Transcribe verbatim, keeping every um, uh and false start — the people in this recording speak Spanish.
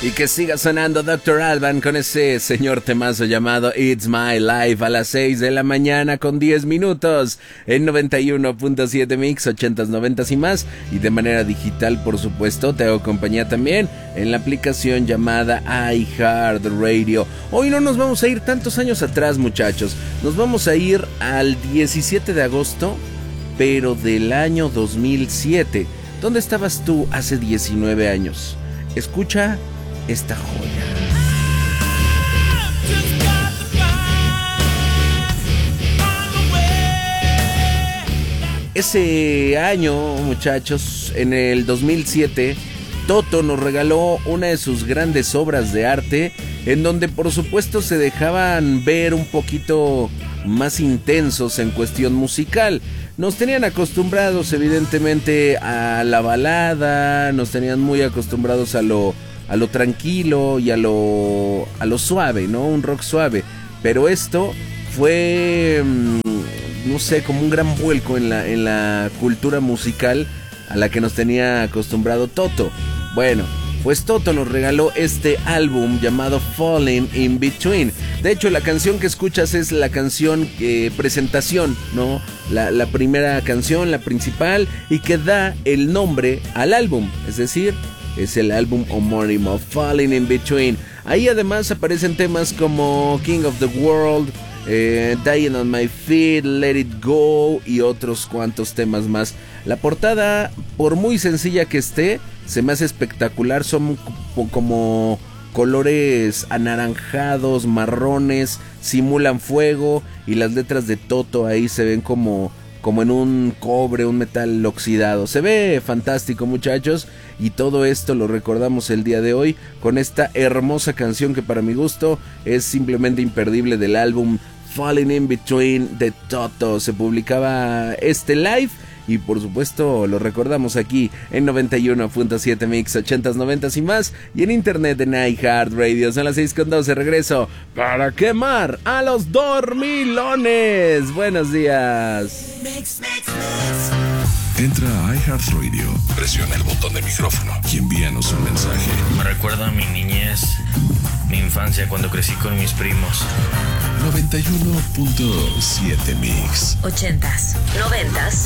Y que siga sonando doctor Alban con ese señor temazo llamado It's My Life a las seis de la mañana con diez minutos en noventa y uno punto siete Mix, ochentas, noventas y más. Y de manera digital, por supuesto, te hago compañía también en la aplicación llamada iHeartRadio. Hoy no nos vamos a ir tantos años atrás, muchachos. Nos vamos a ir al diecisiete de agosto, pero del año dos mil siete. ¿Dónde estabas tú hace diecinueve años? Escucha esta joya. Ese año, muchachos, en el dos mil siete, Toto nos regaló una de sus grandes obras de arte, en donde por supuesto se dejaban ver un poquito más intensos en cuestión musical. Nos tenían acostumbrados evidentemente a la balada, nos tenían muy acostumbrados a lo a lo tranquilo y a lo a lo suave, ¿no? Un rock suave. Pero esto fue, no sé, como un gran vuelco en la en la cultura musical a la que nos tenía acostumbrado Toto. Bueno, pues Toto nos regaló este álbum llamado Falling in Between. De hecho, la canción que escuchas es la canción eh, presentación, ¿no? La, la primera canción, la principal, y que da el nombre al álbum. Es decir, es el álbum homónimo, Falling in Between. Ahí además aparecen temas como King of the World, eh, Dying on My Feet, Let It Go y otros cuantos temas más. La portada, por muy sencilla que esté, se me hace espectacular. Son como colores anaranjados, marrones, simulan fuego, y las letras de Toto ahí se ven como, como en un cobre, un metal oxidado. Se ve fantástico, muchachos, y todo esto lo recordamos el día de hoy con esta hermosa canción que para mi gusto es simplemente imperdible del álbum Falling in Between de Toto. Se publicaba este live y por supuesto lo recordamos aquí en noventa y uno punto siete Mix, ochentas, noventas y más, y en internet en iHeartRadio. Son las seis con doce, regreso para quemar a los dormilones. Buenos días. Mix, mix, mix. Entra a iHeartRadio, presiona el botón de micrófono y envíanos un mensaje. Me recuerda a mi niñez, mi infancia cuando crecí con mis primos. noventa y uno punto siete Mix. Ochentas, noventas